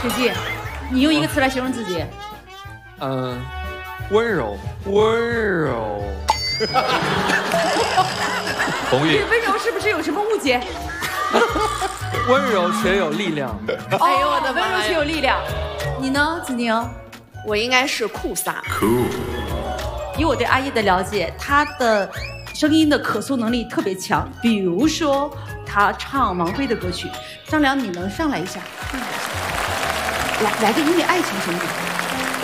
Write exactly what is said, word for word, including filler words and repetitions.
雪姬，你用一个词来形容自己。 嗯、呃，温柔，温柔。 同意。 对温柔是不是有什么误解？ 温柔且有力量。 哎呦我的妈！温柔且有力量。你呢，子宁？ 我应该是酷飒。 酷。 以我对阿叶的了解，她的声音的可塑能力特别强。比如说，她唱王菲的歌曲。张良，你能上来一下？来来个因为爱情行不行？